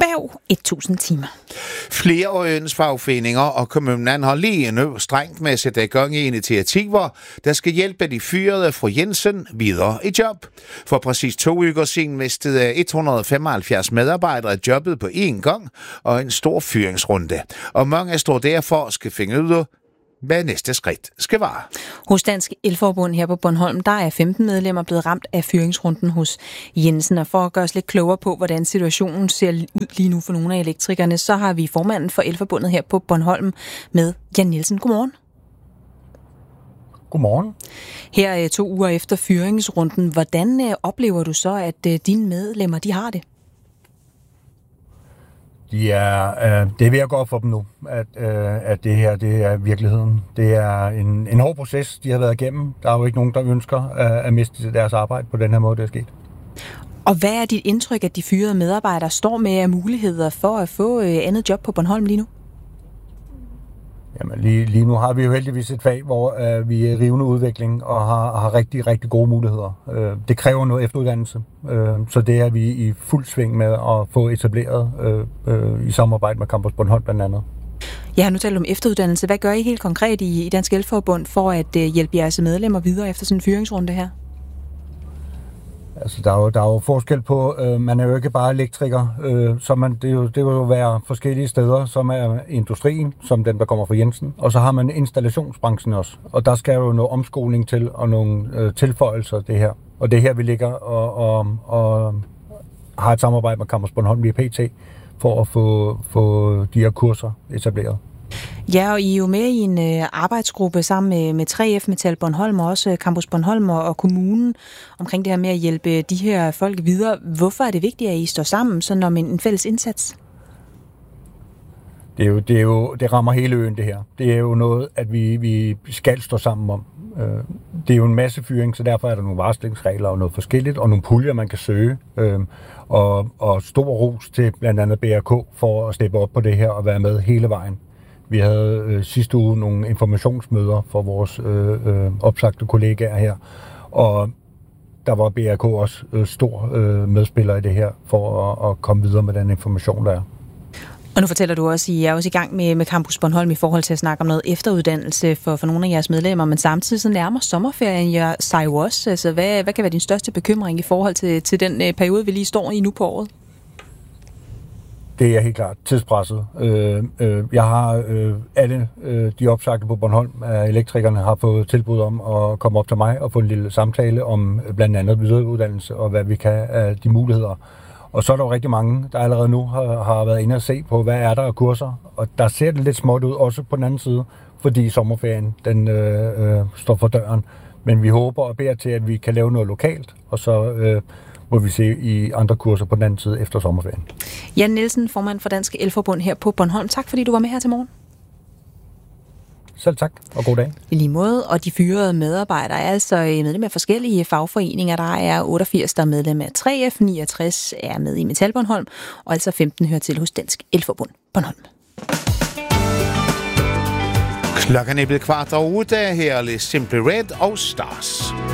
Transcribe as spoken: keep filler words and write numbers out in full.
erhverv tusind timer. Flere af øens fagforeninger og kommunen har lige nu strengt med at sætte i gang i initiativer, der skal hjælpe de fyrede fra Jensen videre i job. For præcis to uger siden mistede et hundrede og femoghalvfjerds medarbejdere jobbet på én gang og en stor fyringsrunde. Og mange står derfor skal finde ud af, hvad næste skridt skal være. Hos Dansk Elforbund her på Bornholm, der er femten medlemmer blevet ramt af fyringsrunden hos Jensen. Og for at gøre os lidt klogere på, hvordan situationen ser ud lige nu for nogle af elektrikerne, så har vi formanden for Elforbundet her på Bornholm med Jan Nielsen. Godmorgen. Godmorgen. Her to uger efter fyringsrunden, hvordan oplever du så, at dine medlemmer de har det? De er, øh, det er ved at gå op for dem nu, at, øh, at det her det er virkeligheden. Det er en, en hård proces, de har været igennem. Der er jo ikke nogen, der ønsker at, at miste deres arbejde på den her måde, det er sket. Og hvad er dit indtryk, at de fyrede medarbejdere står med af muligheder for at få øh, andet job på Bornholm lige nu? Jamen, lige, lige nu har vi jo heldigvis et fag, hvor øh, vi er i rivende udvikling og har, har rigtig, rigtig gode muligheder. Øh, det kræver noget efteruddannelse, øh, så det er vi i fuld sving med at få etableret øh, øh, i samarbejde med Campus Bornholm blandt andet. Ja, nu taler du om efteruddannelse. Hvad gør I helt konkret i, i Dansk Elforbund for at øh, hjælpe jeres medlemmer videre efter sådan en fyringsrunde her? Altså, der er jo, der er jo forskel på, øh, man er jo ikke bare elektriker, øh, så man, det, er jo, det vil jo være forskellige steder, som er industrien, som den, der kommer fra Jensen, og så har man installationsbranchen også, og der skal jo noget omskoling til, og nogle øh, tilføjelser det her. Og det er her, vi ligger og, og, og har et samarbejde med Campus Bornholm i P T, for at få, få de her kurser etableret. Ja, og I er jo med i en øh, arbejdsgruppe sammen med, med tre F Metal Bornholm og også Campus Bornholm og, og kommunen omkring det her med at hjælpe de her folk videre. Hvorfor er det vigtigt, at I står sammen sådan om en, en fælles indsats? Det, er jo, det, er jo, det rammer hele øen, det her. Det er jo noget, at vi, vi skal stå sammen om. Det er jo en masse fyring, så derfor er der nogle varslingsregler og noget forskelligt, og nogle puljer, man kan søge. Og, og stor ros til blandt andet B R K for at steppe op på det her og være med hele vejen. Vi havde øh, sidste uge nogle informationsmøder for vores øh, øh, opsagte kollegaer her, og der var B R K også øh, stor øh, medspiller i det her, for at, at komme videre med den information, der er. Og nu fortæller du også, at I er også i gang med, med Campus Bornholm i forhold til at snakke om noget efteruddannelse for, for nogle af jeres medlemmer, men samtidig så nærmer sommerferien jer sig jo også. Altså, hvad, hvad kan være din største bekymring i forhold til, til den øh, periode, vi lige står i nu på året? Det er helt klart tidspresset. Øh, øh, jeg har øh, alle øh, de opsagte på Bornholm af elektrikerne har fået tilbud om at komme op til mig og få en lille samtale om blandt andet videreuddannelse og hvad vi kan af de muligheder. Og så er der jo rigtig mange, der allerede nu har, har været inde og se på, hvad er der af kurser. Og der ser det lidt småt ud også på den anden side, fordi sommerferien den øh, øh, står for døren. Men vi håber og beder til, at vi kan lave noget lokalt, og så Øh, må vi se i andre kurser på den anden side efter sommerferien. Jan Nielsen, formand for Dansk Elforbund her på Bornholm. Tak fordi du var med her til morgen. Selv tak, og god dag. I lige måde, og de fyrede medarbejdere er altså medlem af forskellige fagforeninger. Der er otteogfirs, der er medlem af tre F, niogtres er med i Metal Bornholm, og altså femten hører til hos Dansk Elforbund Bornholm. Klokken er blevet kvart over otte, her er Simply Red og Stars.